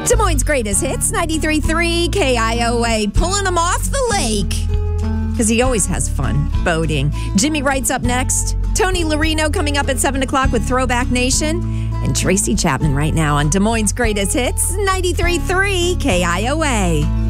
Des Moines' greatest hits, 93.3 KIOA, pulling him off the lake. Because he always has fun boating. Jimmy Wright's up next. Tony Larino coming up at 7 o'clock with Throwback Nation. And Tracy Chapman right now on Des Moines' greatest hits, 93.3 KIOA.